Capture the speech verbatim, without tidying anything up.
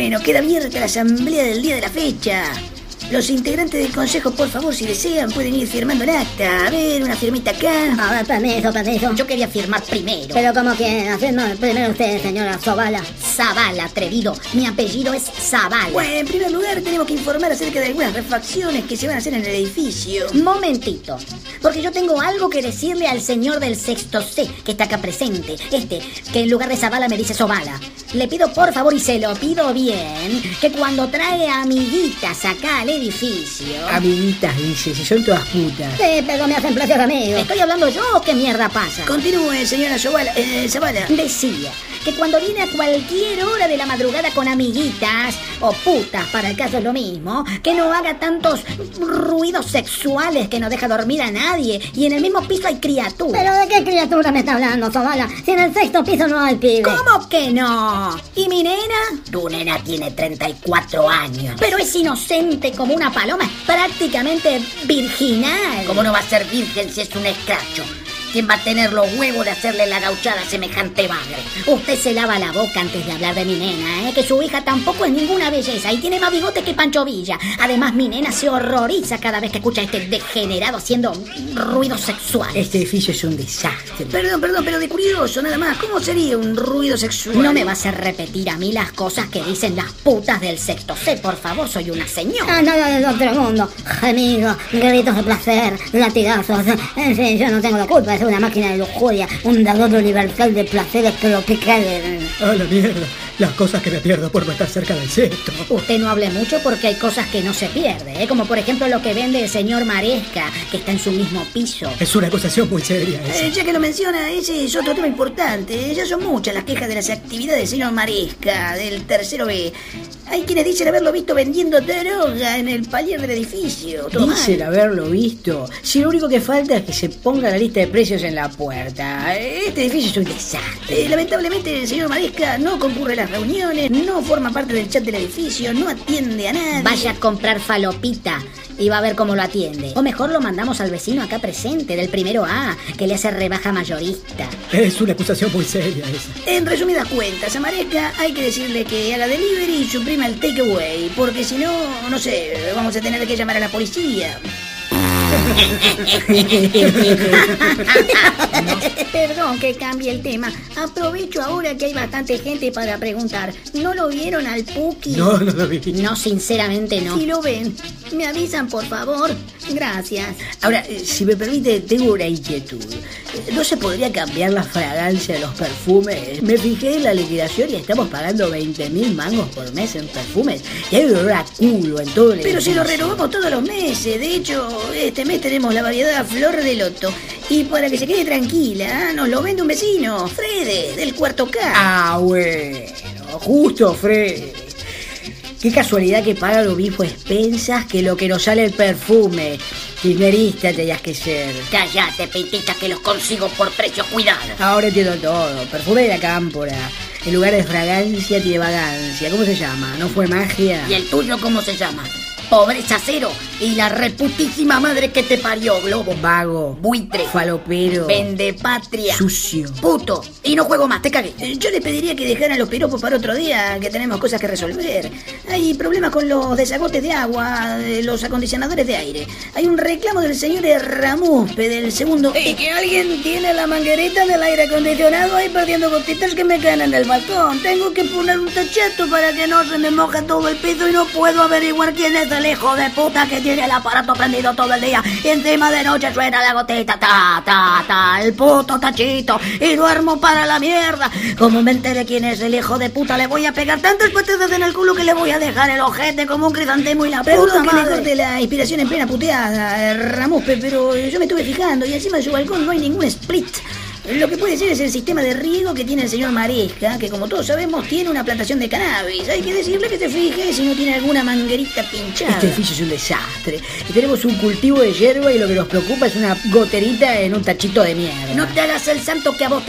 Bueno, queda abierta la asamblea del día de la fecha. Los integrantes del consejo, por favor, si desean, pueden ir firmando el acta. A ver, una firmita acá. A ver, permiso, permiso. Yo quería firmar primero. Pero como que hacernos primero usted, señora Zavala. Zavala, atrevido. Mi apellido es Zavala. Bueno, en primer lugar tenemos que informar acerca de algunas refacciones que se van a hacer en el edificio. Momentito, porque yo tengo algo que decirle al señor del sexto C, que está acá presente. Este, que en lugar de Zavala me dice Zavala. Le pido por favor, y se lo pido bien, que cuando trae amiguitas acá al edificio... Amiguitas, dice, si son todas putas. Sí, pero me hacen placer amigos. ¿Estoy hablando yo o qué mierda pasa? Continúe, señora Zavala. Eh, Zavala. Decía que cuando viene a cualquier hora de la madrugada con amiguitas, o putas, para el caso es lo mismo, que no haga tantos ruidos sexuales que no deja dormir a nadie, y en el mismo piso hay criaturas. ¿Pero de qué criatura me está hablando, Zavala? Si en el sexto piso no hay pibe. ¿Cómo que no? ¿Y mi nena? Tu nena tiene treinta y cuatro años. Pero es inocente como una paloma, es prácticamente virginal. ¿Cómo no va a ser virgen si es un escracho? ¿Quién va a tener los huevos de hacerle la gauchada a semejante bagre? Usted se lava la boca antes de hablar de mi nena, ¿eh? Que su hija tampoco es ninguna belleza y tiene más bigote que Pancho Villa. Además, mi nena se horroriza cada vez que escucha a este degenerado haciendo ruidos sexuales. Este edificio es un desastre. Perdón, perdón, pero de curioso, nada más. ¿Cómo sería un ruido sexual? No me vas a repetir a mí las cosas que dicen las putas del sexto C, por favor, soy una señora. Ah, nada del otro mundo. Gemidos, gritos de placer, latigazos. En fin, yo no tengo la culpa. Es una máquina de lujuria, un dador universal de placeres tropicales. ¡Ah, la mierda! Las cosas que me pierdo por no estar cerca del sexto. Usted no hable mucho porque hay cosas que no se pierde, ¿eh? Como por ejemplo lo que vende el señor Maresca, que está en su mismo piso. Es una acusación muy seria esa. Eh, ya que lo menciona, ese es otro tema importante. Ya son muchas las quejas de las actividades del señor Maresca, del tercero B. Hay quienes dicen haberlo visto vendiendo droga en el palier del edificio. Todo Dicen mal. haberlo visto. Si lo único que falta es que se ponga la lista de precios en la puerta. Este edificio es un desastre. Eh, lamentablemente el señor Maresca no concurre a las reuniones, no forma parte del chat del edificio, no atiende a nadie. Vaya a comprar falopita y va a ver cómo lo atiende. O mejor lo mandamos al vecino acá presente, del primero A, que le hace rebaja mayorista. Es una acusación muy seria esa. En resumidas cuentas, a Maresca hay que decirle que haga delivery y suprima el takeaway, porque si no, no sé, vamos a tener que llamar a la policía. No, perdón que cambie el tema. Aprovecho ahora que hay bastante gente para preguntar. ¿No lo vieron al Puki? No, no lo vi. No, sinceramente no. Si lo ven, me avisan por favor. Gracias. Ahora, si me permite, tengo una inquietud. ¿No se podría cambiar la fragancia de los perfumes? Me fijé en la liquidación y estamos pagando veinte mil mangos por mes en perfumes. Y hay un olor a culo en todo el Pero si edificio. lo renovamos todos los meses. De hecho, este mes tenemos la variedad Flor de Loto. Y para que se quede tranquila, nos lo vende un vecino, Frede, del cuarto K. Ah, bueno. Justo, Fred. Qué casualidad que paga lo mismo expensas que lo que nos sale el perfume. Kirchnerista tenías que ser. Cállate, petita, que los consigo por precio cuidado. Ahora entiendo todo. Perfume de la cámpora. En lugar de fragancia tiene vagancia. ¿Cómo se llama? ¿No fue magia? ¿Y el tuyo cómo se llama? Pobreza cero y la reputísima madre que te parió, Globo. Vago. Buitre. Falopero. Vendepatria. Sucio. Puto. Y no juego más, te cagué. Yo le pediría que dejaran los piropos para otro día, que tenemos cosas que resolver. Hay problemas con los desagotes de agua, los acondicionadores de aire. Hay un reclamo del señor Ramuspe del segundo... Y que alguien tiene la manguerita del aire acondicionado ahí perdiendo gotitas que me caen en el balcón. Tengo que poner un tacheto para que no se me moje todo el piso y no puedo averiguar quién es el hijo de puta que tiene el aparato prendido todo el día y encima de noche suena la gotita, ta, ta, ta, el puto tachito y duermo para la mierda. Como me entere quién es el hijo de puta, le voy a pegar tantas patadas en el culo que le voy a dejar el ojete como un crisantemo y la puta Perdón madre. que me corte la inspiración en plena puteada, Ramuspe, pero yo me estuve fijando y encima de su balcón no hay ningún split. Lo que puede ser es el sistema de riego que tiene el señor Maresca, que como todos sabemos tiene una plantación de cannabis. Hay que decirle que se fije si no tiene alguna manguerita pinchada. Este edificio es un desastre. Y tenemos un cultivo de hierba y lo que nos preocupa es una goterita en un tachito de mierda. No te hagas el santo que a vos